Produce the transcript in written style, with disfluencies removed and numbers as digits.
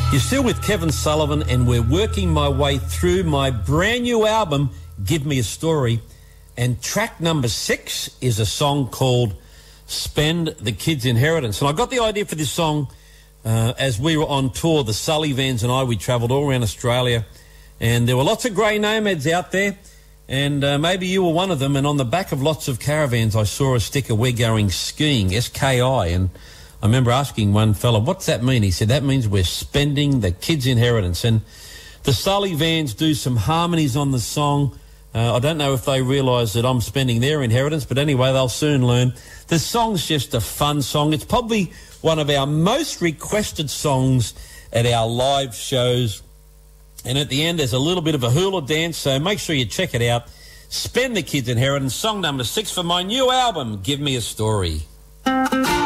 You're still with Kevin Sullivan, and we're working my way through my brand new album, Give Me a Story. And track number 6 is a song called Spend the Kids' Inheritance. And I got the idea for this song as we were on tour. The Sullivans and I, we travelled all around Australia, and there were lots of grey nomads out there, and maybe you were one of them. And on the back of lots of caravans, I saw a sticker, "We're going skiing," S-K-I, and I remember asking one fella, "What's that mean?" He said, "That means we're spending the kids' inheritance." And the Sullivans do some harmonies on the song. I don't know if they realise that I'm spending their inheritance, but anyway, they'll soon learn. The song's just a fun song. It's probably one of our most requested songs at our live shows. And at the end, there's a little bit of a hula dance, so make sure you check it out. Spend the Kids' Inheritance, song number 6 for my new album, Give Me a Story.